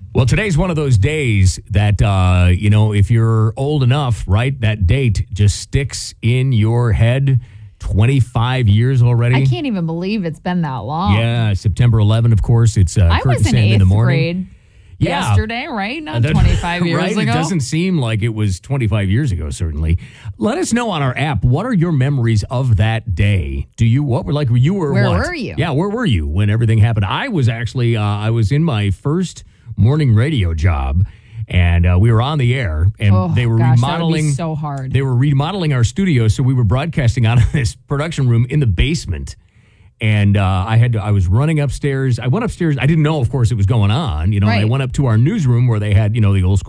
Well, today's one of those days that, if you're old enough, right, that date just sticks in your head. 25 years already. I can't even believe it's been that long. Yeah, September 11, of course. It's I Kurt was in and Sam in the 8th morning. grade yesterday, right? Not 25 years right? ago. It doesn't seem like it was 25 years ago, certainly. Let us know on our app, what are your memories of that day? Where were you? Yeah, where were you when everything happened? I was actually, I was in my first morning radio job, and we were on the air, and they were remodeling. That would be so hard. They were remodeling our studio, so we were broadcasting out of this production room in the basement. And I was running upstairs. I went upstairs. I didn't know, of course, it was going on. Right. I went up to our newsroom where they had, the old school